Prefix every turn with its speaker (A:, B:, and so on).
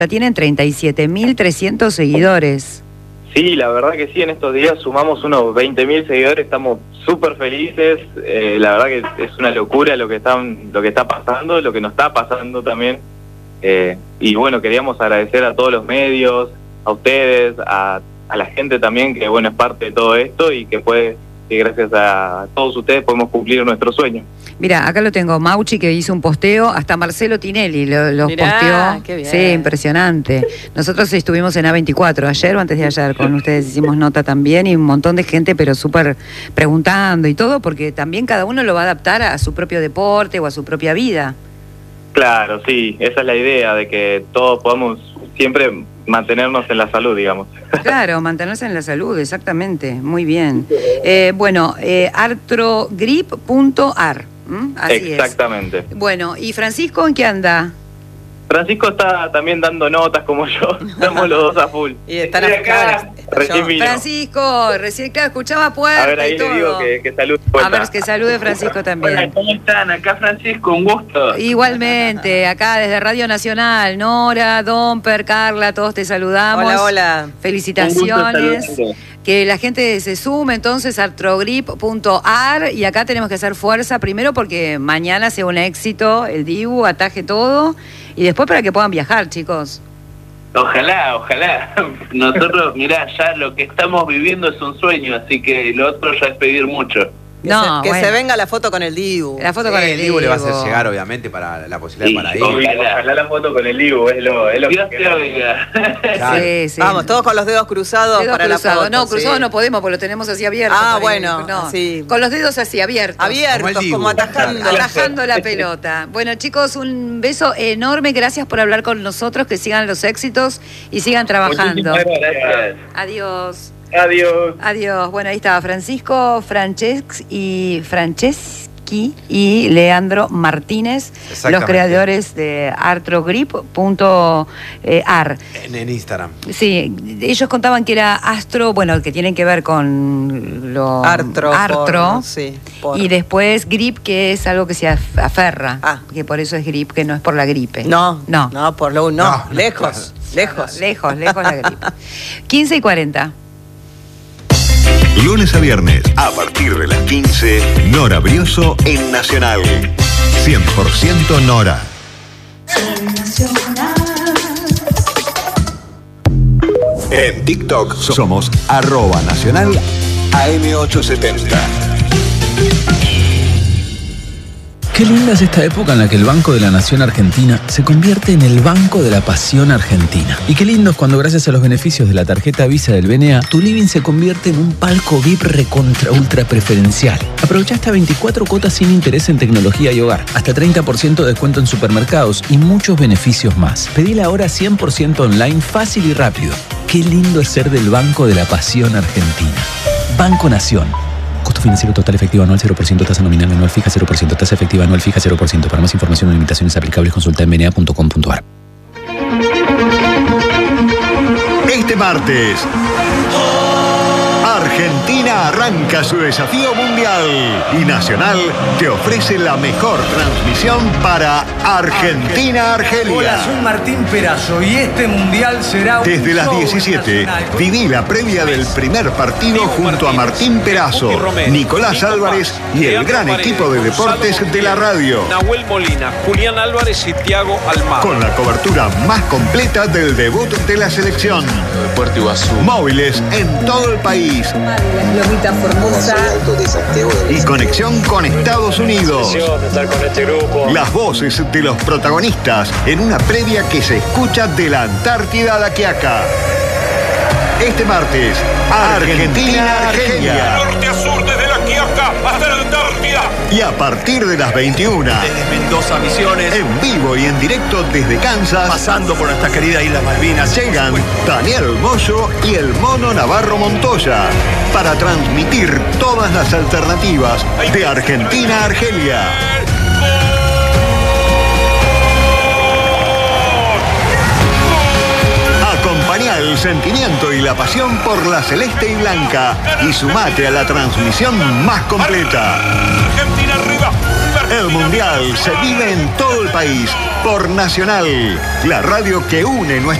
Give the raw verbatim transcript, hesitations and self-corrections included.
A: Ya tienen treinta y siete mil trescientos seguidores.
B: Sí, la verdad que sí, en estos días sumamos unos veinte mil seguidores, estamos súper felices, eh, la verdad que es una locura lo que, están, lo que está pasando, lo que nos está pasando también, eh, y bueno, queríamos agradecer a todos los medios, a ustedes, a, a la gente también que bueno es parte de todo esto y que puede, que gracias a todos ustedes podemos cumplir nuestro sueño.
A: Mira, acá lo tengo, Mauchi, que hizo un posteo, hasta Marcelo Tinelli lo, los
C: Mirá,
A: posteó.
C: qué bien.
A: Sí, impresionante. Nosotros estuvimos en A veinticuatro ayer o antes de ayer, con ustedes hicimos nota también y un montón de gente, pero súper preguntando y todo, porque también cada uno lo va a adaptar a su propio deporte o a su propia vida.
B: Claro, sí, esa es la idea, de que todos podamos siempre mantenernos en la salud, digamos.
A: Claro, mantenerse en la salud, exactamente, muy bien. Eh, bueno, eh, artrogrip punto ar. ¿Mm? Así
B: Exactamente.
A: Es. Bueno, ¿y Francisco en qué anda?
B: Francisco está también dando notas como yo, estamos los dos a full.
C: Y están
B: Estoy acá,
C: acá,
B: recién vino.
A: Francisco, recién claro, escuchaba puerta
B: A ver, ahí
A: y todo.
B: le digo que, que salude.
A: A ver, que salude Francisco también.
D: Hola, ¿cómo están? Acá Francisco, un gusto.
A: Igualmente, acá desde Radio Nacional, Nora, Domper, Carla, todos te saludamos.
C: Hola, hola.
A: Felicitaciones.
B: Un gusto
A: Que la gente se sume entonces a artrogrip punto ar y acá tenemos que hacer fuerza primero porque mañana sea un éxito el Dibu, ataje todo y después para que puedan viajar, chicos.
D: Ojalá, ojalá. Nosotros, mirá, ya lo que estamos viviendo es un sueño, así que lo otro ya es pedir mucho.
C: Que,
A: No,
C: se, que
A: bueno.
C: se venga la foto con el Dibu.
A: La foto
E: Sí,
A: con el
E: el Dibu le va a hacer
A: Dibu.
E: llegar, obviamente, para la posibilidad
D: Sí,
E: para ir.
D: ojalá.
B: Ojalá la foto con el Dibu, es lo, es lo
D: Dios
B: que
D: te oiga.
E: Claro.
A: Sí, sí.
C: Vamos, todos con los dedos cruzados
A: Dedos
C: para
A: cruzados.
C: la foto.
A: No, cruzados
C: sí.
A: no podemos porque lo tenemos así abierto.
C: Ah,
A: por ahí.
C: bueno,
A: No.
C: así.
A: Con los dedos así abiertos.
C: Abiertos,
E: Como el
C: como,
E: Dibu.
C: atajando.
A: Atajando la pelota. Bueno, chicos, un beso enorme. Gracias por hablar con nosotros. Que sigan los éxitos y sigan trabajando.
B: Muchísimas gracias.
A: Adiós.
B: Adiós.
A: Adiós. Bueno, ahí estaba Francisco Francesc y Franceschi y Leandro Martínez, los
E: Exactamente.
A: creadores de artrogrip punto ar.
E: En, en Instagram.
A: Sí, ellos contaban que era astro, bueno, que tienen que ver con lo
C: Artro.
A: artro
C: por- sí, por-
A: y después grip, que es algo que se af- aferra,
C: Ah.
A: que por eso es grip, que no es por la gripe.
C: No,
A: no,
C: no, por lo no,
E: No, no,
C: lejos, lejos.
A: lejos, lejos la gripe. quince y cuarenta.
F: Lunes a viernes, a partir de las quince, Nora Brioso en Nacional. cien por ciento Nora. En TikTok somos arroba nacional A M ochocientos setenta.
G: Qué linda es esta época en la que el Banco de la Nación Argentina se convierte en el Banco de la Pasión Argentina. Y qué lindo es cuando gracias a los beneficios de la tarjeta Visa del B N A, tu living se convierte en un palco V I P recontra ultra preferencial. Aprovecha hasta veinticuatro cuotas sin interés en tecnología y hogar, hasta treinta por ciento de descuento en supermercados y muchos beneficios más. Pedila ahora cien por ciento online, fácil y rápido. Qué lindo es ser del Banco de la Pasión Argentina. Banco Nación. Costo financiero total efectivo anual cero por ciento, tasa nominal anual fija cero por ciento, tasa efectiva anual fija cero por ciento. Para más información o limitaciones aplicables consulta en b n a punto com punto ar.
F: Este martes, Argentina arranca su desafío mundial y Nacional te ofrece la mejor transmisión para Argentina-Argelia.
H: Hola, soy Martín Perazo y este mundial será un
F: Desde las
H: show
F: diecisiete,
H: nacional.
F: viví la previa del primer partido junto a Martín Perazo, Nicolás Álvarez y el gran equipo de deportes de la radio.
I: Nahuel Molina, Julián Álvarez y Thiago Almada.
F: Con la cobertura más completa del debut de la selección.
I: Puerto Iguazú.
F: Móviles en todo el país.
A: Lomita Formosa.
F: Y conexión con Estados Unidos.
I: Estar con este grupo.
F: Las voces de los protagonistas en una previa que se escucha de la Antártida a la Quiaca. Este martes, Argentina-Argelia.
I: Norte a sur, desde la Quiaca hasta la Antártida.
F: Y a partir de las veintiuna,
H: Desde Mendoza, Misiones,
F: en vivo y en directo desde Kansas,
H: pasando por nuestra querida Isla Malvinas.
F: llegan Daniel Moyo y el Mono Navarro Montoya para transmitir todas las alternativas de Argentina a Argelia. Acompañá el sentimiento y la pasión por la celeste y blanca y sumate a la transmisión más completa.
I: Argentina arriba.
F: El Mundial se vive en todo el país por Nacional, la radio que une nuestra